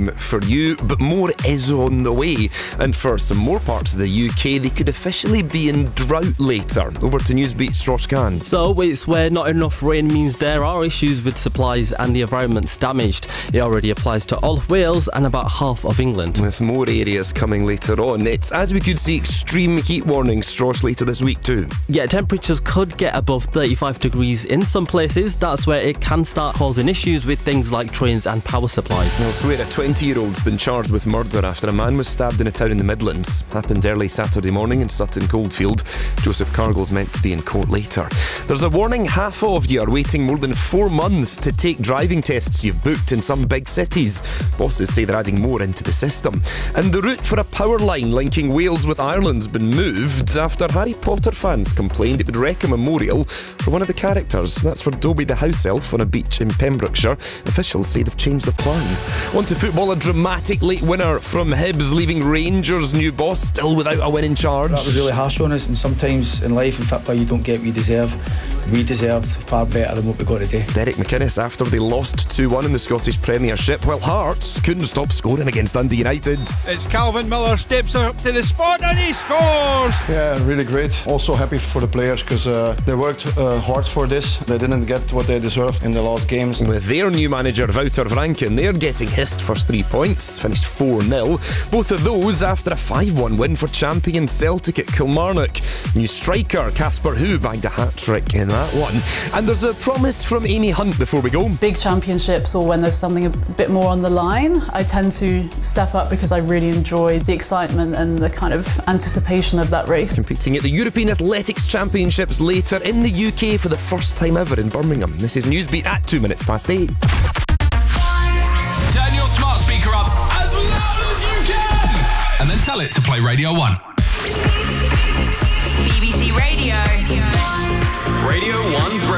time for you, but more is on the way. And for some more parts of the UK, they could officially be in drought later. Over to Newsbeat's Ross Khan. So it's where not enough rain means there are issues with supplies and the environment's damaged. It already applies to all of Wales and about half of England. With more areas coming later on, it's as we could see extreme heat warnings, Ross, later this week too. Yeah, temperatures could get above 35 degrees in some places. That's where it can start causing issues with things like trains and power supplies. Elsewhere, a 20-year-old's been charged with murder after a man was stabbed in a town in the Midlands. Happened early Saturday morning in Sutton Coldfield. Joseph Cargill's meant to be in court later. There's a warning half of you are waiting more than 4 months to take driving tests you've booked in some big cities. Bosses say they're adding more into the system. And the route for a power line linking Wales with Ireland's been moved after Harry Potter fans complained it would wreck a memorial for one of the characters. That's for Dobby the house elf on a beach in Pembrokeshire. Officials say they've changed their plans. On to football, a dramatic late winner from Hibs, leaving Rangers' new boss still without a win in charge. That was really harsh on us, and sometimes in life and football you don't get what you deserve. We deserved far better than what we got today. Derek McInnes after they lost 2-1 in the Scottish Premiership, while Hearts couldn't stop scoring against Dundee United. It's Calvin Miller steps up to the spot and he scores! Yeah, really great. Also happy for the players because they worked hard for this. They didn't get what they deserved in the last games. With their new manager Wouter Franken, they're getting hissed first 3 points, finished 4-0. Both of those after a 5-1 win for champion Celtic at Kilmarnock. New striker Casper Hu bagged a hat-trick in that one. And there's a promise from Amy Hunt before we go. Big championships or when there's something a bit more on the line, I tend to step up because I really enjoy the excitement and the kind of anticipation of that race. Competing at the European Athletics Championships later in the UK for the first time ever in Birmingham. This is Newsbeat at 8 minutes. Turn your smart speaker up as loud as you can and then tell it to play Radio 1. BBC Radio